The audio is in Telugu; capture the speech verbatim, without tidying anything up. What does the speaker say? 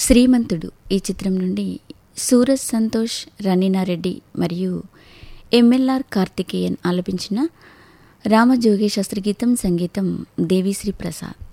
శ్రీమంతుడు ఈ చిత్రం నుండి సూరజ్ సంతోష్, రనీనారెడ్డి మరియు ఎంఎల్ఆర్ కార్తికేయన్ ఆలపించిన రామజోగేశాస్త్రి గీతం, సంగీతం దేవిశ్రీ ప్రసాద్.